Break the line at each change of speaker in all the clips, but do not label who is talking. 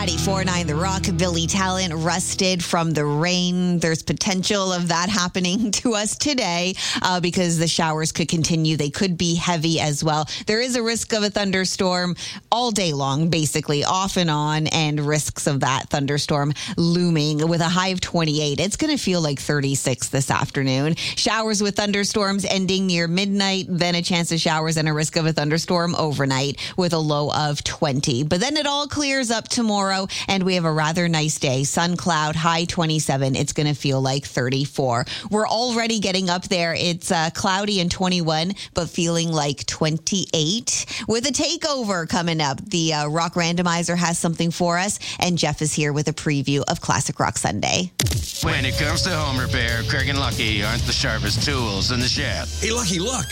94.9 The Rock, Billy Talent rested from the rain. There's potential of that happening to us today because the showers could continue. They could be heavy as well. There is a risk of a thunderstorm all day long, basically off and on, and risks of that thunderstorm looming with a high of 28. It's going to feel like 36 this afternoon. Showers with thunderstorms ending near midnight, then a chance of showers and a risk of a thunderstorm overnight with a low of 20. But then it all clears up tomorrow. And we have a rather nice day. Sun cloud, high 27. It's going to feel like 34. We're already getting up there. It's cloudy and 21, but feeling like 28. With a takeover coming up, the Rock Randomizer has something for us, and Jeff is here with a preview of Classic Rock Sunday.
When it comes to home repair, Craig and Lucky aren't the sharpest tools in the shed.
Hey, Lucky, look.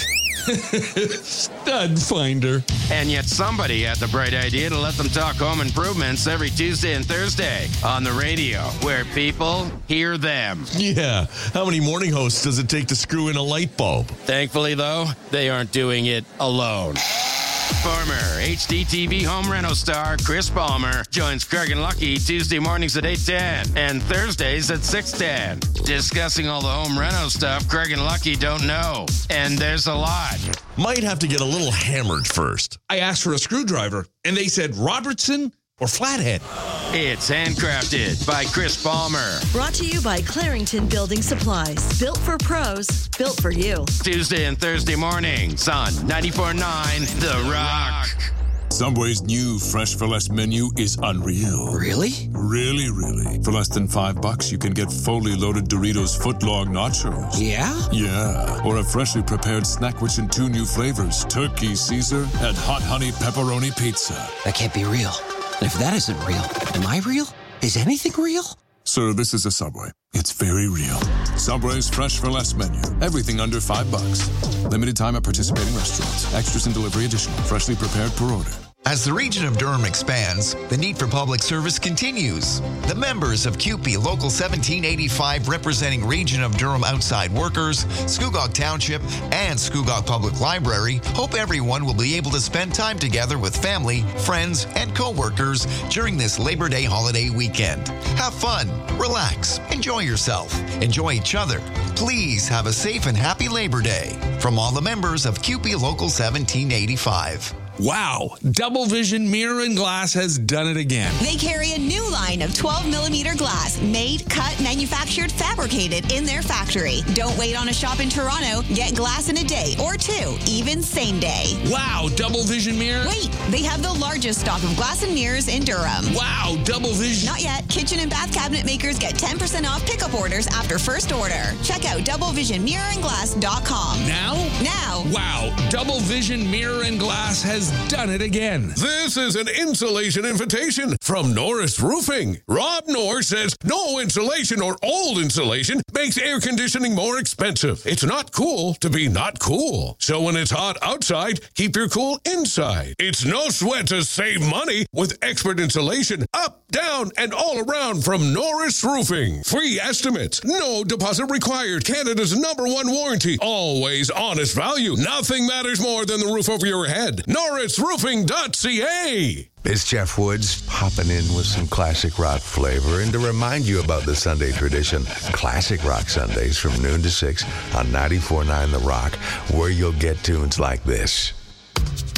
Stud finder.
And yet somebody had the bright idea to let them talk home improvements every Tuesday and Thursday on the radio, where people hear them.
Yeah. How many morning hosts does it take to screw in a light bulb?
Thankfully, though, they aren't doing it alone. Former HDTV home reno star Chris Palmer joins Craig and Lucky Tuesday mornings at 8:10 and Thursdays at 6:10, discussing all the home reno stuff Craig and Lucky don't know. And there's a lot.
Might have to get a little hammered first.
I asked for a screwdriver, and they said Robertson or Flathead.
It's handcrafted by Chris Palmer.
Brought to you by Clarington Building Supplies. Built for pros, built for you.
Tuesday and Thursday mornings on 94.9 The Rock.
Subway's new Fresh for Less menu is unreal.
Really?
Really, really. For less than $5, you can get fully loaded Doritos footlong nachos.
Yeah?
Yeah. Or a freshly prepared snack rich in 2 new flavors, Turkey Caesar and Hot Honey Pepperoni Pizza.
That can't be real. And if that isn't real, am I real? Is anything real?
Sir, this is a Subway. It's very real. Subway's Fresh for Less menu. Everything under $5. Limited time at participating restaurants. Extras and delivery additional. Freshly prepared per order.
As the region of Durham expands, the need for public service continues. The members of CUPE Local 1785, representing Region of Durham outside workers, Scugog Township, and Scugog Public Library, hope everyone will be able to spend time together with family, friends, and co-workers during this Labor Day holiday weekend. Have fun, relax, enjoy yourself, enjoy each other. Please have a safe and happy Labor Day. From all the members of CUPE Local 1785.
Wow, Double Vision Mirror and Glass has done it again.
They carry a new line of 12-millimeter glass, made, cut, manufactured, fabricated in their factory. Don't wait on a shop in Toronto. Get glass in a day or 2, even same day.
Wow, Double Vision Mirror.
Wait, they have the largest stock of glass and mirrors in Durham.
Wow, Double Vision.
Not yet. Kitchen and bath cabinet makers get 10% off pickup orders after first order. Check out doublevisionmirrorandglass.com.
Now?
Now.
Wow, Double Vision Mirror and Glass has done it again.
This is an insulation invitation from Norris Roofing. Rob Norris says no insulation or old insulation makes air conditioning more expensive. It's not cool to be not cool. So when it's hot outside, keep your cool inside. It's no sweat to save money with expert insulation up, down, and all around from Norris Roofing. Free estimates, no deposit required. Canada's #1 warranty. Always honest value. Nothing matters more than the roof over your head. NorrisRoofing.ca.
It's Jeff Woods popping in with some classic rock flavor and to remind you about the Sunday tradition, Classic Rock Sundays from noon to 6 on 94.9 The Rock, where you'll get tunes like this.